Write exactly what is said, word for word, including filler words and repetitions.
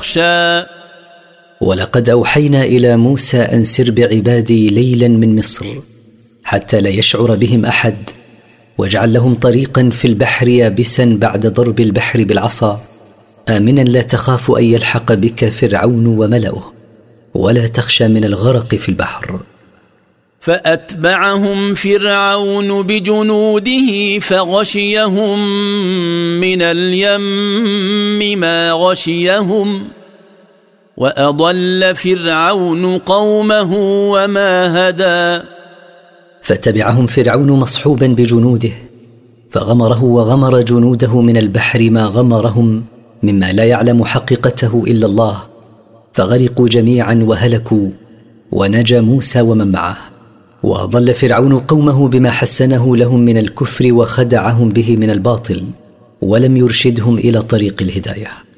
يخشى ولقد أوحينا إلى موسى أن سر بعبادي ليلا من مصر حتى لا يشعر بهم أحد، واجعل لهم طريقا في البحر يابسا بعد ضرب البحر بالعصا، آمنا لا تخاف أن يلحق بك فرعون وملأه، ولا تخشى من الغرق في البحر. فأتبعهم فرعون بجنوده فغشيهم من اليم ما غشيهم، وأضل فرعون قومه وما هدى. فتبعهم فرعون مصحوبا بجنوده فغمره وغمر جنوده من البحر ما غمرهم مما لا يعلم حقيقته إلا الله، فغرقوا جميعا وهلكوا، ونجا موسى ومن معه. وأضل فرعون قومه بما حسنه لهم من الكفر وخدعهم به من الباطل، ولم يرشدهم إلى طريق الهداية.